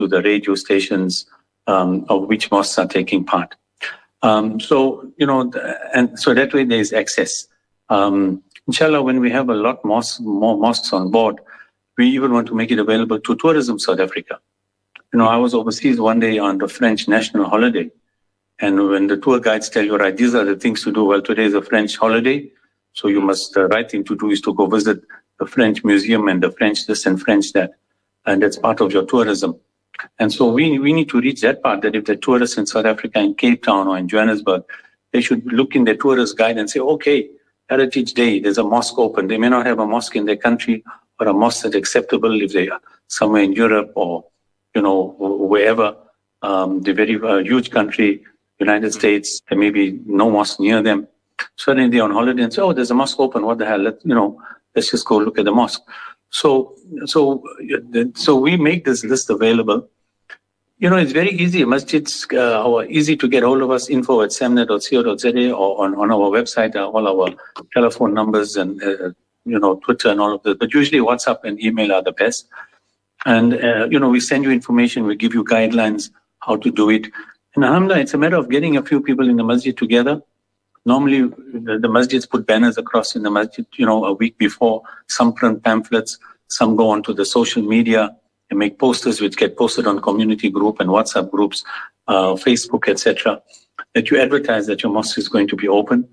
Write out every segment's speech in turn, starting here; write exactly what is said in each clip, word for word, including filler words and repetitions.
to the radio stations um, of which mosques are taking part. Um, so, you know, and so that way there is access. Um, inshallah, when we have a lot mosques, more mosques on board, we even want to make it available to tourism South Africa. You know, I was overseas one day on the French national holiday. And when the tour guides tell you, right, these are the things to do. Well, today is a French holiday. So you must, the right thing to do is to go visit the French museum and the French this and French that. And that's part of your tourism. And so we we need to reach that part, that if the tourists in South Africa, in Cape Town or in Johannesburg, they should look in their tourist guide and say, okay, Heritage Day, there's a mosque open. They may not have a mosque in their country or a mosque that's acceptable if they are somewhere in Europe or, you know, wherever, um, the very uh, huge country, United States, there may be no mosque near them. Suddenly they're on holiday and say, oh, there's a mosque open. What the hell? Let, you know, let's just go look at the mosque. So, so, so we make this list available. You know, it's very easy. Masjids uh, are easy to get hold of us, info at semnet dot co dot za, or on, on our website, uh, all our telephone numbers and, uh, you know, Twitter and all of that. But usually WhatsApp and email are the best. And, uh, you know, we send you information, we give you guidelines how to do it. And alhamdulillah, it's a matter of getting a few people in the masjid together. Normally, the, the masjids put banners across in the masjid, you know, a week before. Some print pamphlets, some go onto the social media and make posters which get posted on community group and WhatsApp groups, uh, Facebook, et cetera. That you advertise that your mosque is going to be open.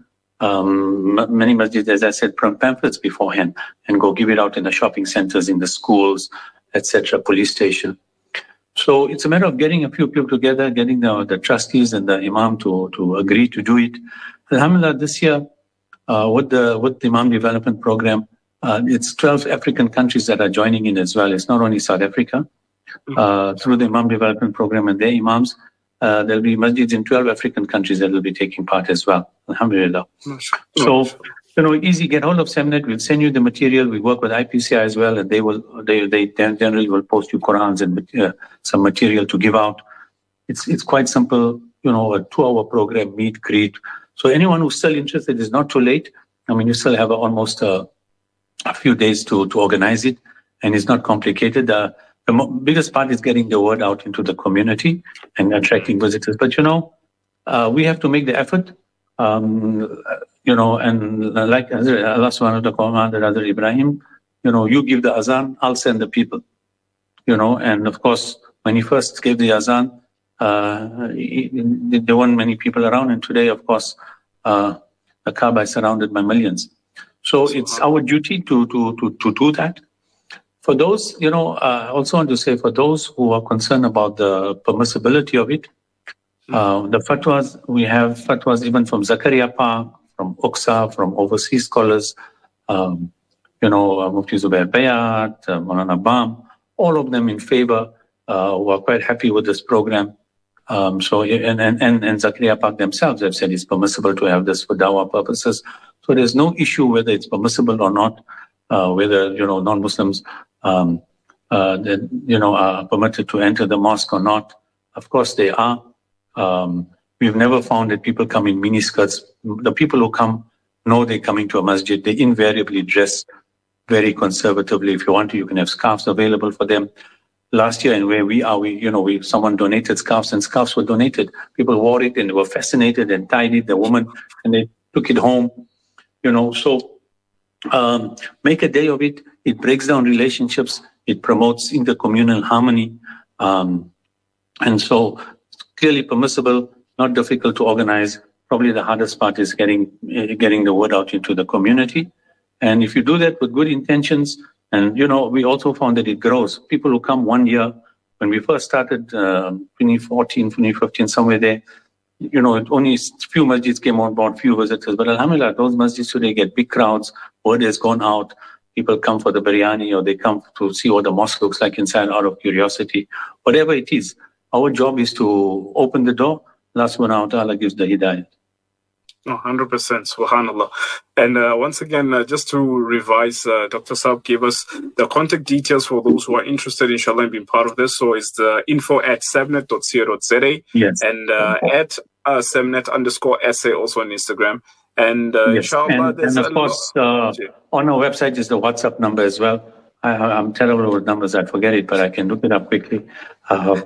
Um, m- many masjids, as I said, print pamphlets beforehand and go give it out in the shopping centers, in the schools, et cetera, police station. So it's a matter of getting a few people together, getting the, the trustees and the imam to, to agree to do it. Alhamdulillah, this year, uh, with the with the Imam Development Program, uh, it's twelve African countries that are joining in as well. It's not only South Africa. Uh, through the Imam Development Program and their imams, uh, there'll be masjids in twelve African countries that will be taking part as well. Alhamdulillah. So, you know, easy, get hold of Semnet. We'll send you the material. We work with I P C I as well, and they will, they, they generally will post you Qurans and uh, some material to give out. It's, it's quite simple, you know, a two hour program, meet, greet. So anyone who's still interested, is not too late. I mean, you still have a, almost a, a few days to, to organize it, and it's not complicated. Uh, the mo- biggest part is getting the word out into the community and attracting visitors. But, you know, uh, we have to make the effort, um, you know, and like Allah subhanahu wa ta'ala, Hazrat Ibrahim, you know, you give the azan, I'll send the people, you know, and of course, when he first gave the azan, Uh, there weren't many people around, and today, of course, uh, the Kaaba is surrounded by millions. So it's our duty to to to to do that. For those, you know, uh, I also want to say, for those who are concerned about the permissibility of it, uh, the fatwas, we have fatwas even from Zakaria Park, from Uqsa, from overseas scholars, um, you know, uh, Mufti Zubair Bayat, uh, Maulana Bam, all of them in favor, uh, who are quite happy with this program. Um, so, and, and, and, and Zakaria Park themselves have said it's permissible to have this for dawah purposes. So there's no issue whether it's permissible or not, uh, whether, you know, non-Muslims, um, uh, that, you know, are permitted to enter the mosque or not. Of course they are. Um, we've never found that people come in miniskirts. The people who come know they're coming to a masjid. They invariably dress very conservatively. If you want to, you can have scarves available for them. Last year, and where we are, we, you know, we, someone donated scarves, and scarves were donated. People wore it and were fascinated and tied it, the woman, and they took it home, you know. So, um, make a day of it. It breaks down relationships. It promotes intercommunal harmony. Um, and so, clearly permissible, not difficult to organize. Probably the hardest part is getting, uh, getting the word out into the community. And if you do that with good intentions, and, you know, we also found that it grows. People who come one year, when we first started, uh, twenty fourteen, twenty fifteen, somewhere there, you know, only few masjids came on board, few visitors. But alhamdulillah, those masjids today get big crowds. Word has gone out. People come for the biryani, or they come to see what the mosque looks like inside out of curiosity. Whatever it is, our job is to open the door. Allah subhanahu wa ta'ala gives the hidayah. one hundred percent, subhanallah. And uh, once again, uh, just to revise, uh, Doctor Saab gave us the contact details for those who are interested, inshallah, in being part of this. So it's the info at semnet dot co dot za, yes. and uh, at uh, semnet underscore sa also on Instagram. And uh, yes. inshallah, and, there's and of a course, uh, on our website is the WhatsApp number as well. I, I'm terrible with numbers. I forget it, but I can look it up quickly. Uh,